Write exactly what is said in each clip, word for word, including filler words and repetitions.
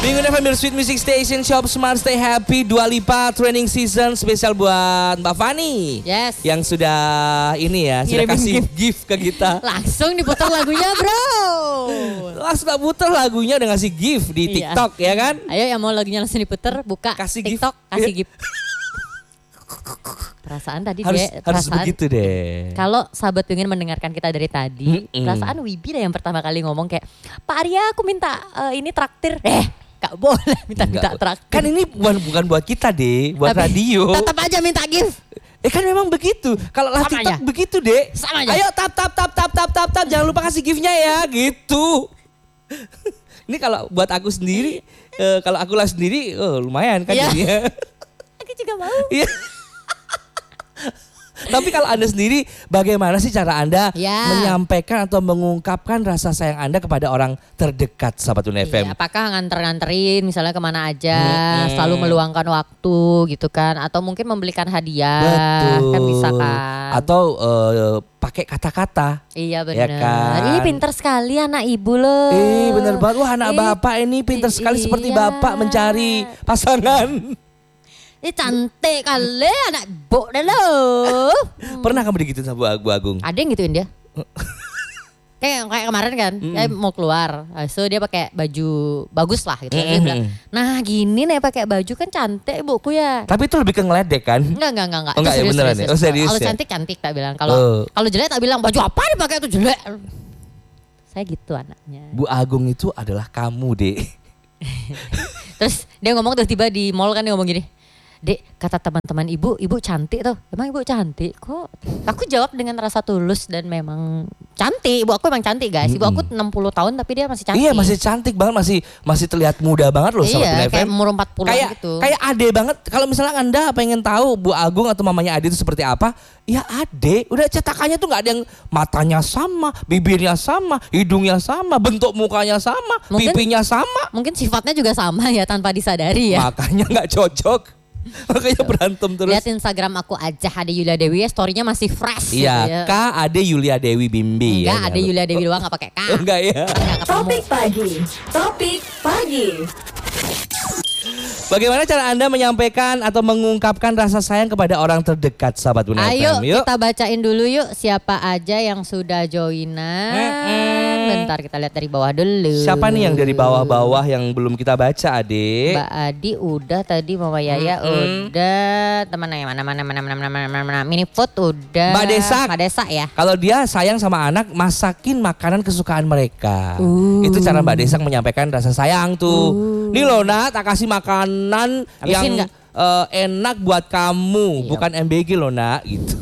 Minggu F M Sweet Music Station, Shop Smart Stay Happy, Dua Lipa Training Season spesial buat Mbak Fani. Yes. Yang sudah ini ya, sudah Ngirimin kasih gift. gift ke kita. Langsung diputar lagunya bro. Langsung tak putar lagunya udah ngasih gift di Iya. TikTok ya kan? Ayo yang mau lagunya langsung diputar, buka Kasih gift. TikTok, kasih Iya. gift. Perasaan tadi Harus dia, harus perasaan begitu deh. kalau sahabat pengen mendengarkan kita dari tadi, Mm-mm. perasaan Wibi dah yang pertama kali ngomong kayak, Pak Arya aku minta eh, ini traktir. Eh, gak boleh minta-minta Enggak. traktir. Kan ini bukan bukan buat kita deh, buat Tapi radio. tetap aja minta gift. Eh kan memang begitu. Kalau lah Sama TikTok aja. begitu deh. Sama aja. Ayo tap tap tap tap tap tap tap, jangan lupa kasih giftnya ya gitu. Ini kalau buat aku sendiri, eh, kalau aku lah sendiri, oh lumayan kan Iya. jadinya. Aku juga mau. Iya. Tapi kalau Anda sendiri, bagaimana sih cara Anda Ya. menyampaikan atau mengungkapkan rasa sayang Anda kepada orang terdekat sahabat Tuna F M? Iya, apakah nganter-nganterin misalnya kemana aja, Mm-mm. selalu meluangkan waktu gitu kan, atau mungkin membelikan hadiah, Betul. kan bisa kan? Atau eh, pakai kata-kata. Iya Ya benar. kan? Ih pinter sekali anak ibu loh. Eh bener banget, wah anak Ih, bapak ini pinter sekali iya. seperti bapak mencari pasangan. Ini cantik kali anak ibu dah loh. Pernah kamu digituin sama Bu Agung? Ada yang gituin dia. Kayak kayak kemarin kan, saya mau keluar, so dia pakai baju bagus lah gitu. Dia Mm-mm. bilang, nah gini nih pakai baju kan cantik ibuku ya. Tapi itu lebih ke ngeledek kan? Enggak, enggak, enggak, enggak. Oh, enggak Itu ya, beneran ya? Oh, serius Kalau ya? cantik cantik tak bilang. Kalau Oh. kalau jelek tak bilang baju apa dipakai itu jelek. Saya gitu anaknya. Bu Agung itu adalah kamu, Dek. Terus dia ngomong tiba-tiba di mall kan dia ngomong gini. Dek, kata teman-teman ibu, ibu cantik tuh. Emang ibu cantik kok? Aku jawab dengan rasa tulus dan memang cantik. Ibu aku emang cantik guys. Ibu aku enam puluh tahun tapi dia masih cantik. Iya masih cantik banget, masih masih terlihat muda banget loh sama Iya, Tuna F kayak M. umur empat puluh Kayak gitu. kayak Ade banget. Kalau misalnya Anda pengen tahu Bu Agung atau mamanya Ade itu seperti apa, ya Ade. Udah cetakannya tuh nggak ada yang matanya sama, bibirnya sama, hidungnya sama, bentuk mukanya sama, Mungkin- pipinya sama. Mungkin sifatnya juga sama ya tanpa disadari ya. Makanya nggak cocok. Makanya berantem terus. Lihat Instagram aku aja Ade Yulia Dewi ya, story-nya masih fresh gitu Iya, ya. Kak Ade Yulia Dewi Bimbi. Enggak, ya, Ade Yulia Dewi doang gak pakai K. Oh, enggak ya. Nggak ketemu. Topik pagi, topik pagi. Bagaimana cara Anda menyampaikan atau mengungkapkan rasa sayang kepada orang terdekat sahabat Tuna Ayo F M? Yuk. kita bacain dulu yuk siapa aja yang sudah joinan. Mm-mm. Bentar kita lihat dari bawah dulu. Siapa nih yang dari bawah-bawah yang belum kita baca, Ade? Mbak Adi udah tadi, Mama Yaya Mm-mm. udah, teman yang mana mana mana mana mana mana mana Mini Food udah. Mbak Desak. Mbak Desak ya. Kalau dia sayang sama anak, masakin makanan kesukaan mereka. Uh. Itu cara Mbak Desak menyampaikan rasa sayang tuh. Nih loh nak, tak kasih makanan Habisin yang nggak? eh, enak buat kamu, Iya. bukan M B G loh nak, gitu.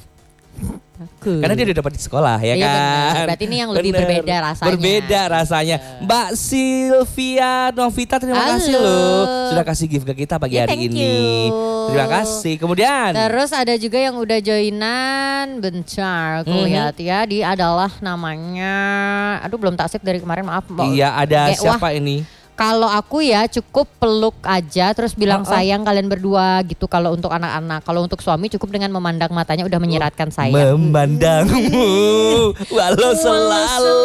Takut. Karena dia udah dapat di sekolah ya Iya, kan. benar. Berarti ini yang lebih berbeda rasanya. Berbeda rasanya. Mbak Sylvia Novita terima Halo. kasih loh sudah kasih gift ke kita pagi Ya, hari thank ini. you. Terima kasih. Kemudian Terus ada juga yang udah joinan. Bentar, aku Mhm. lihat ya. Dia adalah namanya, aduh belum tak save dari kemarin, maaf. Mbak. iya ada Kayak, siapa wah, ini? Kalau aku ya cukup peluk aja terus bilang Oh, oh. sayang kalian berdua gitu kalau untuk anak-anak. Kalau untuk suami cukup dengan memandang matanya udah menyiratkan sayang. Memandangmu walau selalu.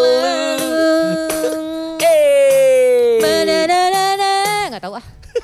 Eh. Ba-da-da-da-da. Nggak tahu ah.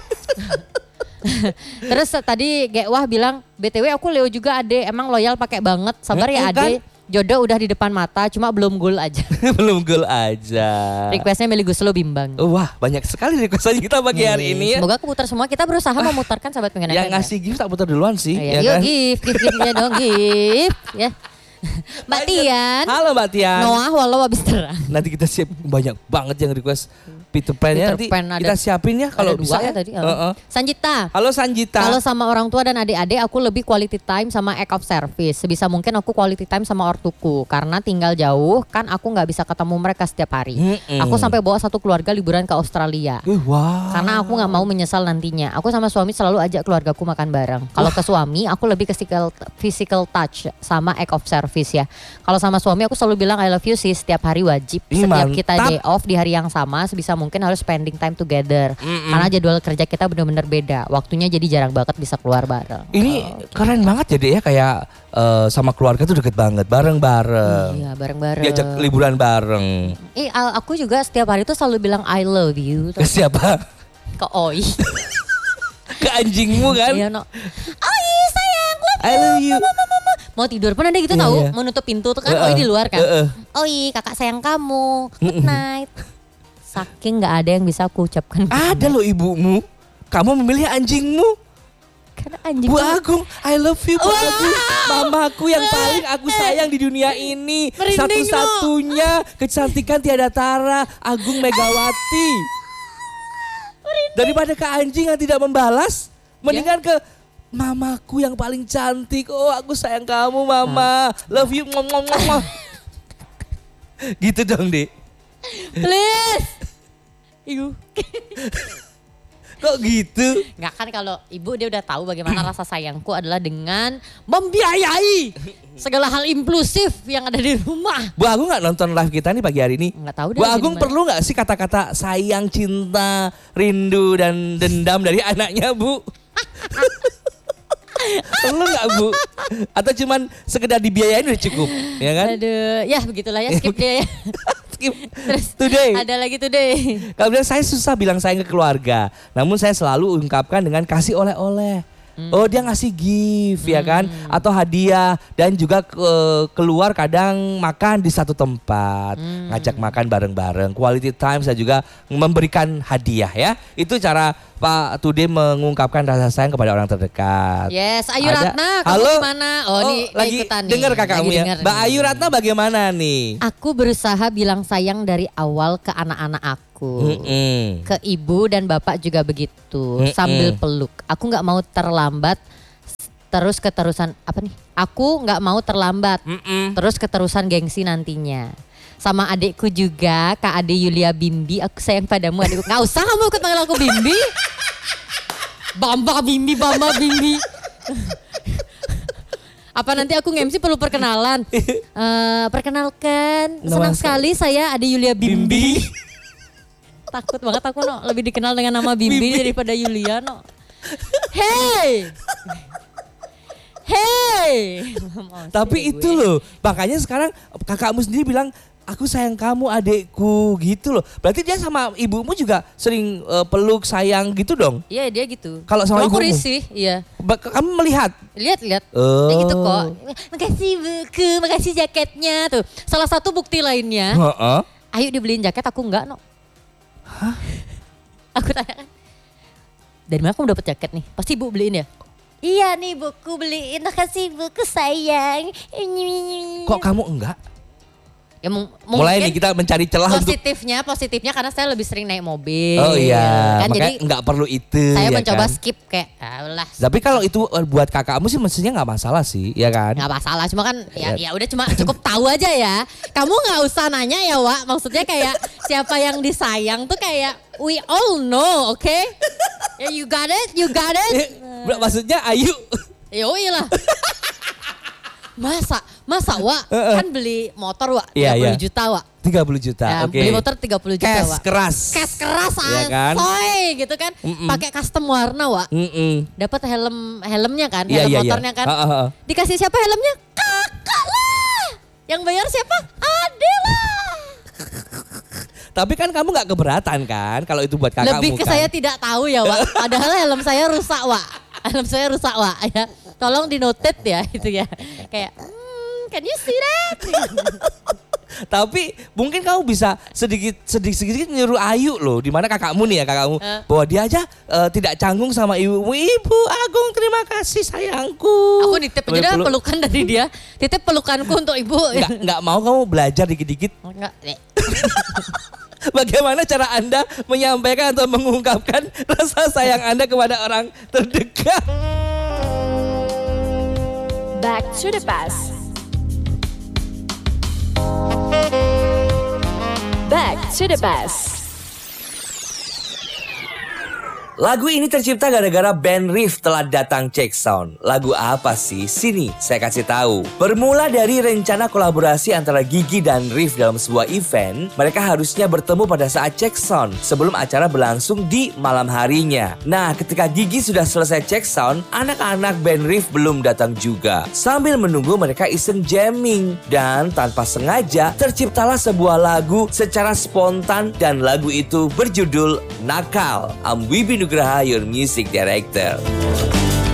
Terus tadi Gek Wah bilang B T W aku Leo juga Ade, emang loyal pakai banget. Sabar ya Mm-mm, kan? Ade. Jodoh udah di depan mata, cuma belum goal aja. Belum gol aja. Requestnya Meli Guslo bimbang. Wah banyak sekali requestan kita pagi hari ini ya. Semoga keputar semua. Kita berusaha memutarkan sahabat pengen Yang ngasih gift tak putar duluan sih. ya. ya Yuk kan? gift, gift, giftnya dong gift. Ya. Mbak Tian, Halo Mbak Tian. Noah walau habis terang. Nanti kita siap banyak banget yang request Peter Pan ya. Peter Nanti Pan ada- kita siapin ya kalau Ada bisa dua ya. ya tadi. Heeh. Sanjita. Halo Sanjita. Kalau sama orang tua dan adik-adik aku lebih quality time sama act of service. Sebisa mungkin aku quality time sama ortuku. Karena tinggal jauh kan aku gak bisa ketemu mereka setiap hari. Mm-mm. Aku sampai bawa satu keluarga liburan ke Australia. Eh, wah. Karena aku gak mau menyesal nantinya. Aku sama suami selalu ajak keluargaku makan bareng. Kalau ke suami aku lebih ke physical, physical touch sama act of service ya. Kalau sama suami aku selalu bilang I love you sih setiap hari wajib. Ih, Setiap kita mantap. day off di hari yang sama sebisa mungkin harus spending time together. Karena jadwal kerja kita benar-benar beda. Waktunya jadi jarang banget bisa keluar bareng. Ini keren banget jadi ya kayak eh, sama keluarga tuh deket banget bareng-bareng. Iya bareng-bareng. Diajak liburan bareng. Eh, al- aku juga setiap hari tuh selalu bilang I love you. Ke siapa? Ke oi. Ke anjingmu kan. Iya no. Oi sayang, love I love you. Mau tidur pun ada gitu Iya, tahu, iya. mau nutup pintu tuh kan Uh-uh. oi di luar kan. Uh-uh. Oi kakak sayang kamu, good night. Saking nggak ada yang bisa aku ucapkan. Ada loh ibumu. Kamu memilih anjingmu. Karena anjing. Bu tuh- Agung, I love you Bu Wow. Agung. Mamaku yang paling aku sayang di dunia ini. Merinding Satu-satunya kecantikan tiada tara, Agung Megawati. Daripada ke anjing yang tidak membalas, mendingan ke mamaku yang paling cantik. Oh, aku sayang kamu, Mama. Love you. Mwah, mwah, mwah, mwah. Gitu dong, Dek. Please. Ibu. Kok gitu? Nggak kan kalau ibu dia udah tahu bagaimana rasa sayangku adalah dengan membiayai segala hal impulsif yang ada di rumah. Bu Agung nggak nonton live kita nih pagi hari ini? Nggak tahu deh. Bu lagi Agung di mana. perlu nggak sih kata-kata sayang, cinta, rindu dan dendam dari anaknya, Bu? Perlu nggak, Bu? Atau cuman sekedar dibiayain udah cukup, ya kan? Aduh, ya begitulah ya skip dia ya. Skip. Terus Today. ada lagi today. Kalau bilang saya susah bilang sayang ke keluarga, namun saya selalu ungkapkan dengan kasih oleh-oleh. Oh dia ngasih gift ya kan, atau hadiah dan juga ke, keluar kadang makan di satu tempat, Hmm. ngajak makan bareng-bareng, quality time saya juga memberikan hadiah ya. Itu cara Pak Tude mengungkapkan rasa sayang kepada orang terdekat. Yes, Ayu Ada- Ratna, kamu Halo? gimana? Oh, nih dia lagi ikutan nih. dengar kakakmu Lagi ya. denger Mbak nih. Ayu Ratna bagaimana nih? Aku berusaha bilang sayang dari awal ke anak-anak aku. Mm-mm. Ke ibu dan bapak juga begitu, Mm-mm. sambil peluk. Aku nggak mau terlambat terus keterusan apa nih? Aku nggak mau terlambat Mm-mm. terus keterusan gengsi nantinya. Sama adikku juga, Kak Ade Yulia Bimbi, aku sayang padamu adikku. Nggak usah kamu ikut panggil aku Bimbi. Bamba Bimbi, Bamba Bimbi. Apa nanti aku nge-M C perlu perkenalan? Eh, perkenalkan, Nama senang saya- sekali saya Ade Yulia Bimbi. Bimbi. Takut banget aku no, lebih dikenal dengan nama Bimbi, Bimbi. daripada Yulia no. Hey, hey. Tapi itu loh, makanya sekarang kakakmu sendiri bilang aku sayang kamu adekku gitu loh. Berarti dia sama ibumu juga sering eh, peluk sayang gitu dong. Iya dia gitu. Kalau sama Cuma aku ibumu? risih, iya. Ba- Kamu melihat? Lihat-lihat. Oh. Kayak gitu kok. Makasih buku, makasih jaketnya tuh. Salah satu bukti lainnya, Heeh. Ayu dibeliin jaket aku enggak no. Hah? Aku tanya kan, dari mana kamu dapat jaket nih? Pasti ibu beliin ya? Iya nih buku beliin, makasih buku sayang. Kok kamu enggak? Ya, mung- Mulai mungkin nih kita mencari celah untuk. positifnya, positifnya karena saya lebih sering naik mobil. Oh iya, Kan makanya jadi enggak perlu itu. saya ya mencoba kan? skip kayak, alah. Tapi kalau itu eh, buat kakakmu sih mestinya nggak masalah sih, ya kan? Nggak masalah, cuma kan ya Ya. ya udah cuma cukup tahu aja ya. Kamu nggak usah nanya ya Wak, maksudnya kayak siapa yang disayang tuh kayak we all know, oke? Ya you got it, you got it. Eh, Maksudnya Ayu. Yoi lah. Masa, masa Wak kan beli motor Wak Iya, tiga puluh iya. juta Wak. tiga puluh juta, Ya, oke. beli motor tiga puluh juta Cash Wak. keras. Cash keras Iya kan? soy gitu kan. Mm-mm. Pakai custom warna Wak. Mm-mm. Dapat helm helmnya kan, Iya, helm iya, iya. motornya kan. Ha, ha, ha. Dikasih siapa helmnya? Kakak lah. Yang bayar siapa? Ade lah. Tapi kan kamu nggak keberatan kan kalau itu buat kakakmu Lebih ke kan? saya tidak tahu ya Wak. Padahal helm saya rusak Wak. Helm saya rusak Wak ya. Tolong di noted ya itu ya. Kayak hmm, can you see that? Tapi mungkin kamu bisa sedikit sedikit sedikit nyuruh Ayu loh, di mana kakakmu nih ya kakakmu, Eh. bahwa dia aja eh, tidak canggung sama ibumu. Ibu Agung terima kasih sayangku. Aku nitip aja dah Peluk-peluk. pelukan dari dia. Titip pelukanku untuk ibu. Nggak, nggak mau kamu belajar dikit-dikit. Enggak. Eh. Bagaimana cara Anda menyampaikan atau mengungkapkan rasa sayang Anda kepada orang terdekat? Back to the past. Back to the past. Lagu ini tercipta gara-gara band Riff telah datang cek sound. Lagu apa sih? Sini saya kasih tahu. Bermula dari rencana kolaborasi antara Gigi dan Riff dalam sebuah event, mereka harusnya bertemu pada saat cek sound sebelum acara berlangsung di malam harinya. Nah, ketika Gigi sudah selesai cek sound, anak-anak band Riff belum datang juga. Sambil menunggu mereka iseng jamming dan tanpa sengaja terciptalah sebuah lagu secara spontan dan lagu itu berjudul Nakal. I'm Wibi Nugraha, your music director.